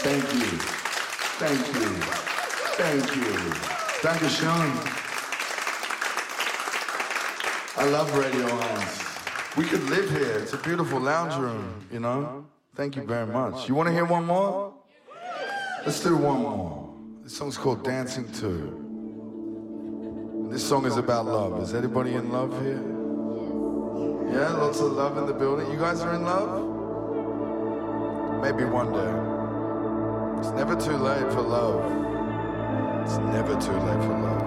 Thank you. Thank you. Thank you. Dankeschön. I love Radio 1. We could live here. It's a beautiful lounge room, you know? Thank you very much. You want to hear one more? Let's do one more. This song's called Dancing 2. This song is about love. Is anybody in love here? Yeah, lots of love in the building. You guys are in love? Maybe one day. It's never too late for love. It's never too late for love.